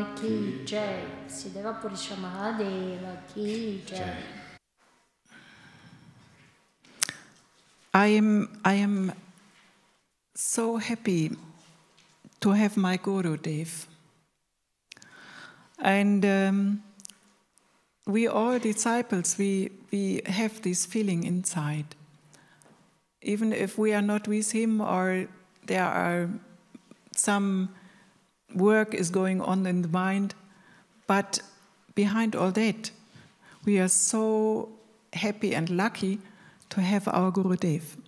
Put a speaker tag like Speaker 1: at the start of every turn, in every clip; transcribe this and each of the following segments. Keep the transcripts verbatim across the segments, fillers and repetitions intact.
Speaker 1: ki jai. Siddhava Purusha Mahadeva ki jai.
Speaker 2: I am, I am so happy to have my Guru Dev. And um, we all disciples, we, we have this feeling inside. Even if we are not with him or there are some work is going on in the mind, but behind all that, we are so happy and lucky to have our Guru Dev.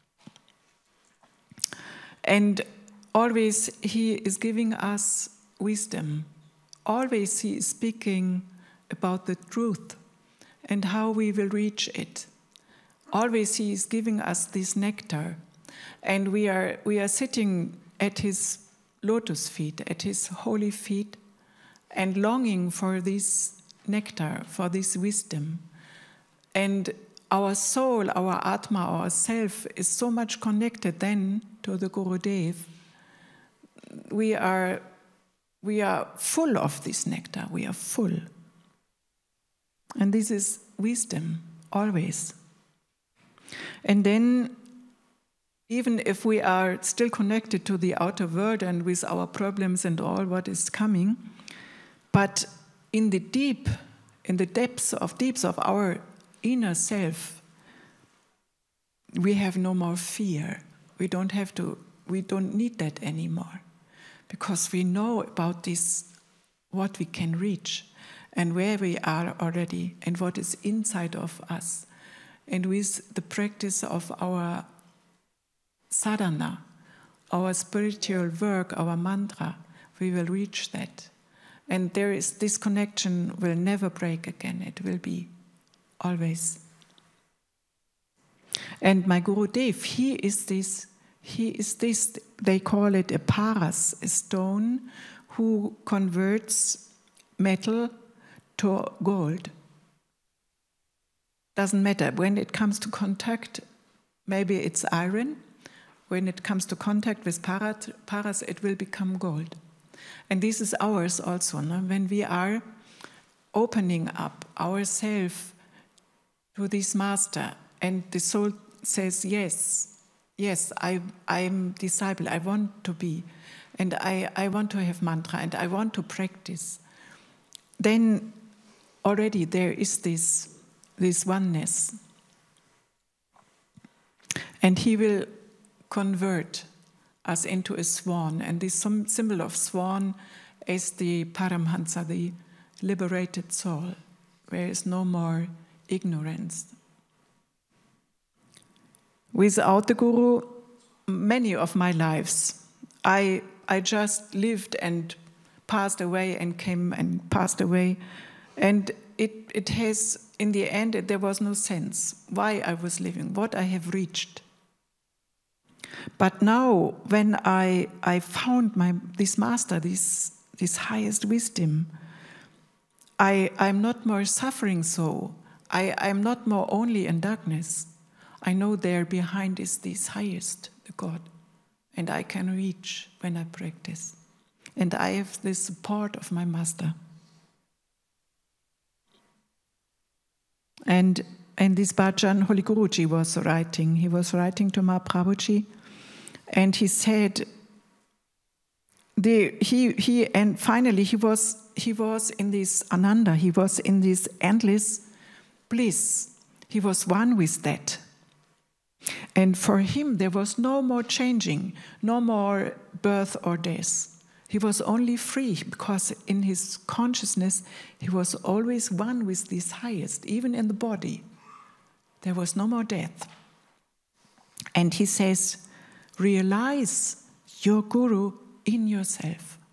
Speaker 2: And always he is giving us wisdom. Always he is speaking about the truth and how we will reach it. Always he is giving us this nectar. And we are, we are sitting at his lotus feet, at his holy feet, and longing for this nectar, for this wisdom. And our soul, our Atma, our self is so much connected then to the Guru Dev. We are, we are full of this nectar, we are full. And this is wisdom, always. And then, even if we are still connected to the outer world and with our problems and all what is coming, but in the deep, in the depths of deeps of our inner self, we have no more fear. We don't have to, we don't need that anymore. Because we know about this, what we can reach, and where we are already, and what is inside of us. And with the practice of our sadhana, our spiritual work, our mantra, we will reach that. And there is, this connection will never break again. It will be always. And my Guru Dev, he is this, he is this, they call it a paras, a stone, who converts metal to gold. Doesn't matter. When it comes to contact, maybe it's iron. When it comes to contact with paras, paras it will become gold. And this is ours also. No? When we are opening up ourselves to this master, and the soul says, yes, yes, I, I'm disciple, I want to be, and I, I want to have mantra, and I want to practice, then already there is this, this oneness. And he will convert us into a swan, and this symbol of swan is the Paramhansa, the liberated soul, where there is no more ignorance. Without the Guru, many of my lives, I, I just lived and passed away and came and passed away. And it, it has, in the end, there was no sense why I was living, what I have reached. But now, when I, I found my, this master, this, this highest wisdom, I, I'm not more suffering so. I, I'm not more only in darkness. I know there behind is this highest, the God, and I can reach when I practice. And I have the support of my master. And, and this bhajan, Holy Guruji was writing. He was writing to Mahaprabhuji, and he said, the, he, he, and finally he was, he was in this ananda, he was in this endless bliss. He was one with that. And for him, there was no more changing, no more birth or death. He was only free, because in his consciousness, he was always one with this highest, even in the body. There was no more death. And he says, realize your Guru in yourself.